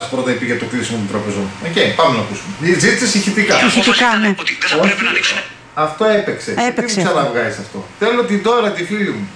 πρώτα είπε για το κλείσιμο των τραπεζών. Πάμε να ακούσουμε. Ζήτησε ηχητικά. Ηχητικά, ναι. Ότι δεν θα πρέπει να ανοίξουν. Αυτό έπαιξε. Τι μου ξαναβγάζεις αυτό. Θέλω την Ντόρα, τη φίλη μου.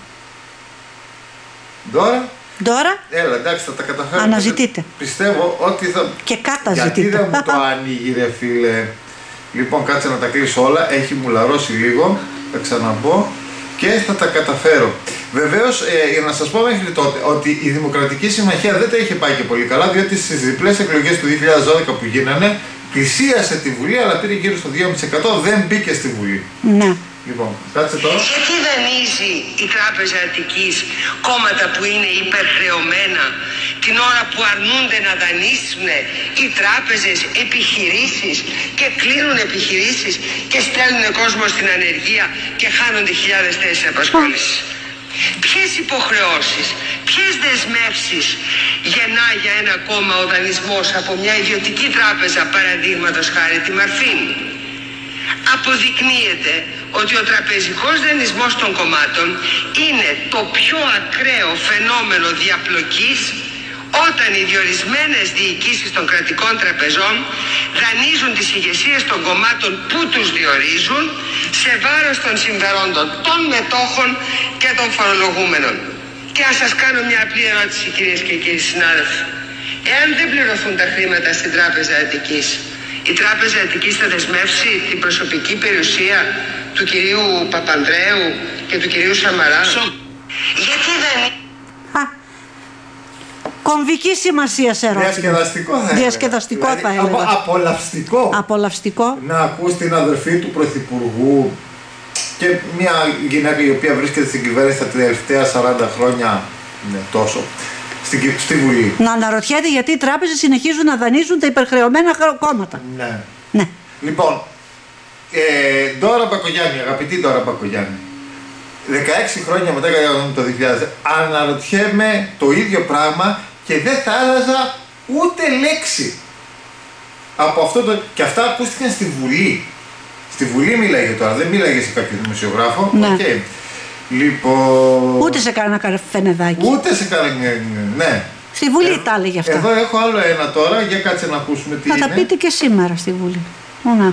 Ντόρα. Ντόρα. Έλα, εντάξει, θα τα καταφέρω. Αναζητείτε. Πιστεύω ότι θα. Και καταζητείτε. Γιατί δεν μου το ανοίγει, ρε φίλε. Λοιπόν, κάτσε να τα κλείσω όλα. Έχει μουλαρώσει λίγο. Θα ξαναμπω και θα τα καταφέρω. Βεβαίως, για να σας πω μέχρι τότε ότι η Δημοκρατική Συμμαχία δεν τα είχε πάει και πολύ καλά, διότι στις διπλές εκλογές του 2012 που γίνανε, πλησίασε τη Βουλή, αλλά πήρε γύρω στο 2,5%, δεν μπήκε στη Βουλή. Ναι. Λοιπόν, κάτσε τώρα. Γιατί δανείζει η Τράπεζα Αττικής κόμματα που είναι υπερχρεωμένα την ώρα που αρνούνται να δανείσουν οι τράπεζες επιχειρήσεις και κλείνουν επιχειρήσεις και στέλνουν κόσμο στην ανεργία και χάνονται χιλιάδες θέσεις απασχόλησης. Ποιες υποχρεώσεις, ποιες δεσμεύσεις γεννά για ένα κόμμα ο δανεισμός από μια ιδιωτική τράπεζα, παραδείγματος χάρη τη Μαρφίν. Αποδεικνύεται ότι ο τραπεζικός δανεισμός των κομμάτων είναι το πιο ακραίο φαινόμενο διαπλοκής όταν οι διορισμένες διοικήσεις των κρατικών τραπεζών δανείζουν τις ηγεσίες των κομμάτων που τους διορίζουν σε βάρος των συμφερόντων των μετόχων και των φορολογούμενων. Και ας σας κάνω μια απλή ερώτηση, κυρίες και κύριοι συνάδελφοι. Εάν δεν πληρωθούν τα χρήματα στην Τράπεζα Αττικής, η Τράπεζα Αττικής θα δεσμεύσει την προσωπική περιουσία του κυρίου Παπανδρέου και του κυρίου Σαμαρά? Γιατί δεν... Κομβική σημασία σε ερώτημα. Διασκεδαστικό θα έλεγα. Διασκεδαστικό θα έλεγα. Απολαυστικό. Απολαυστικό. Να ακούς την αδερφή του Πρωθυπουργού και μια γυναίκα η οποία βρίσκεται στην κυβέρνηση τα τελευταία 40 χρόνια, ναι, τόσο, στη Βουλή. Να αναρωτιέται γιατί οι τράπεζες συνεχίζουν να δανείζουν τα υπερχρεωμένα κόμματα. Ναι. Ναι. Λοιπόν, Ντόρα Μπακογιάννη, αγαπητή Ντόρα Μπακογιάννη, 16 χρόνια μετά το 2000, αναρωτιέμαι το ίδιο πράγμα και δεν θα άλλαζα ούτε λέξη από αυτό το... Και αυτά ακούστηκαν στη Βουλή. Στη Βουλή μίλαγε τώρα, δεν μίλαγε σε κάποιο δημοσιογράφο. Ναι. Okay. Λοιπόν... Ούτε σε κανένα καφενεδάκι. Ούτε σε κανένα... Ναι. Στη Βουλή τα έλεγε αυτά. Εδώ έχω άλλο ένα τώρα, για κάτσε να ακούσουμε τι είναι. Θα τα πείτε και σήμερα στη Βουλή. Ναι.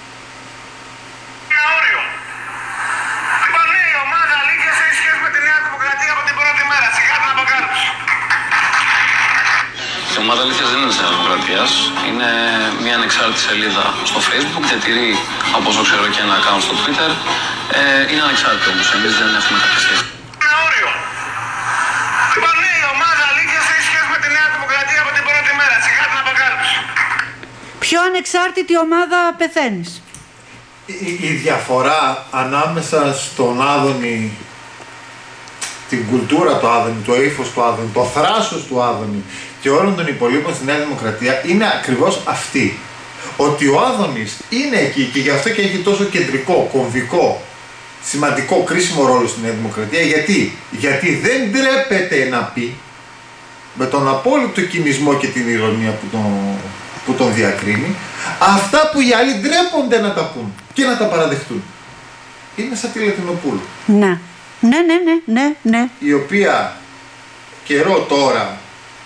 Η ομάδα Αλήθειας δεν είναι της Δημοκρατίας. Είναι μια ανεξάρτητη σελίδα στο Facebook. Διατηρεί, από όσο ξέρω, και ένα account στο Twitter. Είναι ανεξάρτητη όμως. Εμείς δεν έχουμε κάποια σχέση. Ένα όριο. Λοιπόν, ναι, η ομάδα Αλήθειας έχει σχέση με τη Νέα Δημοκρατία από την πρώτη μέρα. Σιγά την αποκάλυψη. Πιο ανεξάρτητη ομάδα πεθαίνεις. Η διαφορά ανάμεσα στον Άδωνη, την κουλτούρα του Άδωνη, το ύφος του Άδωνη, το θράσος του Άδωνη και όλων των υπολείπων στη Νέα Δημοκρατία είναι ακριβώς αυτή. Ότι ο Άδωνης είναι εκεί και γι' αυτό και έχει τόσο κεντρικό, κομβικό, σημαντικό, κρίσιμο ρόλο στη Νέα Δημοκρατία. Γιατί δεν ντρέπεται να πει με τον απόλυτο κινησμό και την ηρωνία που τον διακρίνει αυτά που οι άλλοι ντρέπονται να τα πούν και να τα παραδεχτούν. Είναι σαν τη Λατινοπούλου. Ναι. Ναι. Η οποία καιρό τώρα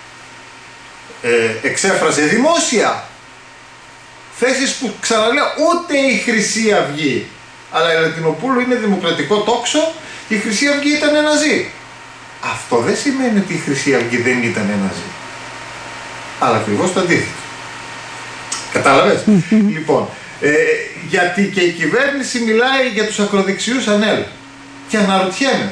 εξέφρασε δημόσια θέσεις που, ξαναλέω, ούτε η Χρυσή Αυγή, αλλά η Λατινοπούλου είναι δημοκρατικό τόξο και η Χρυσή Αυγή ήταν ναζί. Αυτό δεν σημαίνει ότι η Χρυσή Αυγή δεν ήταν ναζί, αλλά ακριβώς το αντίθετο. Κατάλαβες? Λοιπόν, γιατί και η κυβέρνηση μιλάει για τους ακροδεξιούς ΑΝΕΛ και αναρωτιέμαι.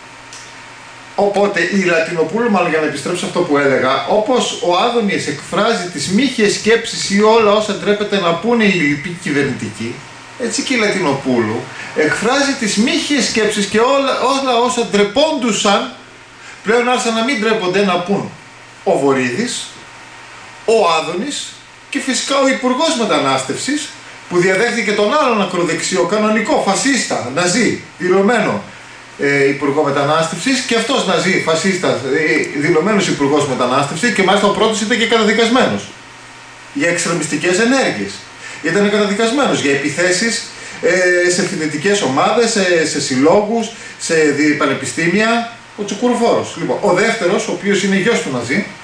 Οπότε η Λατινοπούλου, μάλλον για να επιστρέψω αυτό που έλεγα, όπως ο Άδωνης εκφράζει τις μύχιες σκέψεις ή όλα όσα ντρέπεται να πούνε οι λοιποί κυβερνητικοί, έτσι και η Λατινοπούλου εκφράζει τις μύχιες σκέψεις και όλα όσα ντρεπόντουσαν πλέον άρχισαν να μην ντρέπονται να πούν ο Βορίδης, ο Άδωνης και φυσικά ο Υπουργός Μετανάστευσης που διαδέχθηκε τον άλλον ακροδεξιό, κανονικό, φασίστα, ναζί, δηλωμένο Υπουργό Μετανάστευσης και αυτός ναζί, φασίστας, δηλωμένος Υπουργός Μετανάστευσης και μάλιστα ο πρώτος ήταν και καταδικασμένος για εξτρεμιστικές ενέργειες. Ήταν καταδικασμένος για επιθέσεις σε φοιτητικές ομάδες, σε συλλόγους, σε πανεπιστήμια, ο Τσουκουρουφόρος. Λοιπόν, ο δεύτερος, ο οποίος είναι γιος του ναζί,